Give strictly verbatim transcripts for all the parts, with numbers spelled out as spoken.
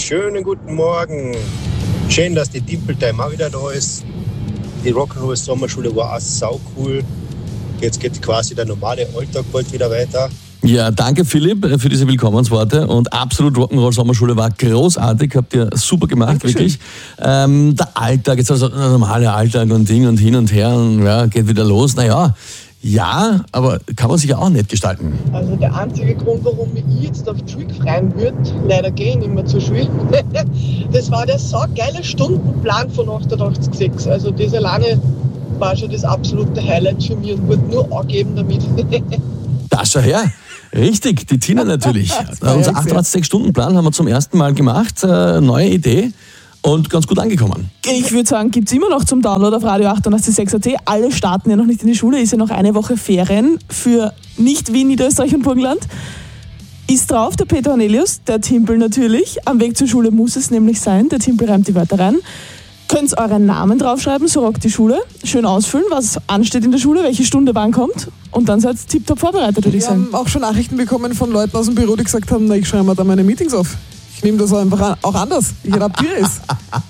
schönen guten Morgen. Schön, dass die Timpeltime auch wieder da ist. Die Rock'n'Roll Sommerschule war auch sau cool. Jetzt geht quasi der normale Alltag bald wieder weiter. Ja, danke Philipp für diese Willkommensworte und absolut Rock'n'Roll Sommerschule war großartig, habt ihr super gemacht, Dankeschön. Wirklich. Ähm, der Alltag, jetzt also der normale Alltag und Ding und hin und her und ja, geht wieder los. Naja, ja, aber kann man sich ja auch nett gestalten. Also der einzige Grund, warum ich jetzt auf die Schule freien würde, leider gehe ich nicht mehr zur Schule, das war der saugeile Stundenplan von achtundachtzig Komma sechs. Also das alleine war schon das absolute Highlight für mich und wurde nur angeben damit. Da schau her. Richtig, die Tina natürlich. Unser achtundachtzig Komma sechs Stundenplan haben wir zum ersten Mal gemacht. Äh, neue Idee und ganz gut angekommen. Ich würde sagen, gibt es immer noch zum Download auf Radio achtundachtzig Komma sechs Punkt at. Alle starten ja noch nicht in die Schule, ist ja noch eine Woche Ferien für nicht Wien, Niederösterreich und Burgenland. Ist drauf der Peter Cornelius, der Timpel natürlich. Am Weg zur Schule muss es nämlich sein, der Timpel reimt die Wörter rein. Könnt euren Namen draufschreiben, so rockt die Schule. Schön ausfüllen, was ansteht in der Schule, welche Stunde wann kommt. Und dann seid ihr tiptop vorbereitet, würde ich sagen. Wir haben auch schon Nachrichten bekommen von Leuten aus dem Büro, die gesagt haben, na, ich schreibe mir da meine Meetings auf. Ich nehme das einfach auch anders. Ich adaptiere es.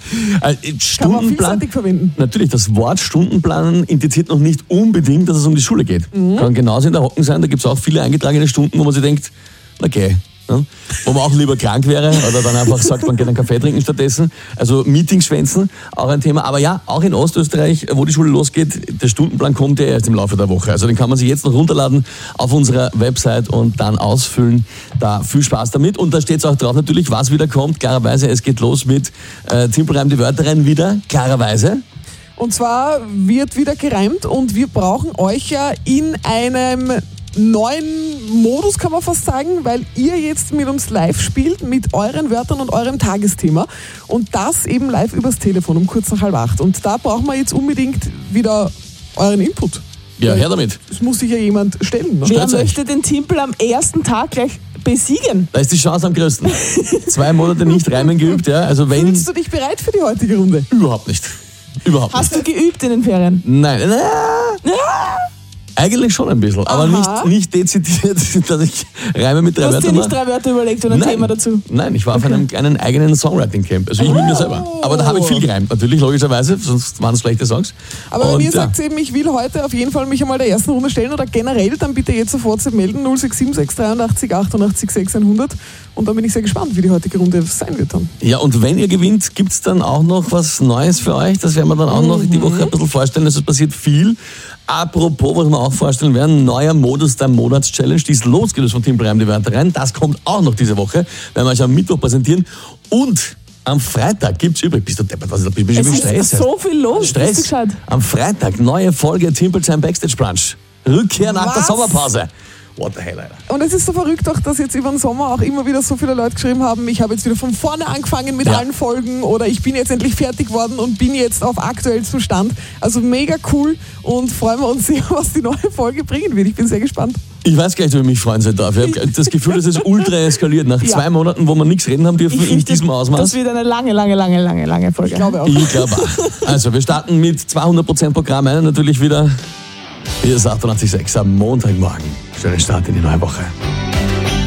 Kann man vielseitig verwenden. Natürlich, das Wort Stundenplan indiziert noch nicht unbedingt, dass es um die Schule geht. Mhm. Kann genauso in der Hocken sein, da gibt es auch viele eingetragene Stunden, wo man sich denkt, okay. Ja, wo man auch lieber krank wäre oder dann einfach sagt, man geht einen Kaffee trinken stattdessen. Also Meetings schwänzen, auch ein Thema. Aber ja, auch in Ostösterreich, wo die Schule losgeht, der Stundenplan kommt ja erst im Laufe der Woche. Also den kann man sich jetzt noch runterladen auf unserer Website und dann ausfüllen. Da viel Spaß damit. Und da steht es auch drauf natürlich, was wieder kommt. Klarerweise, es geht los mit äh, Timpel reimt die Wörter rein wieder. Klarerweise. Und zwar wird wieder gereimt und wir brauchen euch ja in einem neuen Modus, kann man fast sagen, weil ihr jetzt mit uns live spielt, mit euren Wörtern und eurem Tagesthema und das eben live übers Telefon um kurz nach halb acht. Und da brauchen wir jetzt unbedingt wieder euren Input. Ja, her damit. Das muss sich ja jemand stellen. Ne? Wer möchte den Timpel am ersten Tag gleich besiegen? Da ist die Chance am größten. Zwei Monate nicht reimen geübt, ja. Also wenn Fühlst du dich bereit für die heutige Runde? Überhaupt nicht. Überhaupt Hast nicht. du geübt in den Ferien? Nein. Eigentlich schon ein bisschen, aber nicht, nicht dezidiert, dass ich Reime mit drei Wörtern mache. Du hast dir nicht drei Wörter überlegt und ein Nein. Thema dazu? Nein, ich war okay. auf einem kleinen eigenen Songwriting-Camp. Also ich mit mir selber. Aber da habe ich viel gereimt, natürlich, logischerweise, sonst waren es schlechte Songs. Aber wenn und, ihr ja. sagt eben, ich will heute auf jeden Fall mich einmal der ersten Runde stellen oder generell, dann bitte jetzt sofort melden, null sechs sieben sechs dreiundachtzig achtundachtzig sechshundert. Und dann bin ich sehr gespannt, wie die heutige Runde sein wird dann. Ja, und wenn ihr gewinnt, gibt es dann auch noch was Neues für euch. Das werden wir dann auch mhm. noch die Woche ein bisschen vorstellen. Also es passiert viel. Apropos, was wir auch vorstellen werden, neuer Modus der Monatschallenge, die ist losgelöst von Timpel reimt die Wörter rein. Das kommt auch noch diese Woche, werden wir euch am Mittwoch präsentieren. Und am Freitag gibt es übrigens, bist du deppert, was ist das? Es ist Stress so viel los, Stress. Am Freitag, neue Folge Timpel sein Backstage Brunch. Rückkehr nach was? der Sommerpause. What the hell, Alter. Und es ist so verrückt auch, dass jetzt über den Sommer auch immer wieder so viele Leute geschrieben haben, ich habe jetzt wieder von vorne angefangen mit ja. allen Folgen oder ich bin jetzt endlich fertig geworden und bin jetzt auf aktuell Zustand. Also mega cool und freuen wir uns sehr, was die neue Folge bringen wird. Ich bin sehr gespannt. Ich weiß gar nicht, ob ich mich freuen soll darf. Ich habe das Gefühl, dass es ultra eskaliert. Nach ja. zwei Monaten, wo wir nichts reden haben dürfen, ich in diesem Ausmaß. Das wird eine lange, lange, lange, lange, lange Folge. Ich glaube auch. Ich glaube auch. Also wir starten mit zweihundert Prozent Programm ein, natürlich wieder. Hier ist achtundachtzig Komma sechs am Montagmorgen. Schönen Start in die neue Woche.